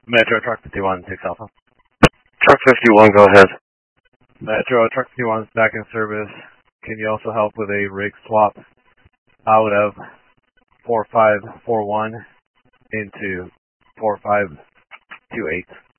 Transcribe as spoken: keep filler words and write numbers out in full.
Metro Truck fifty-one, six Alpha. Truck fifty-one, go ahead. Metro Truck fifty-one is back in service. Can you also help with a rig swap out of four five four one into four five two eight?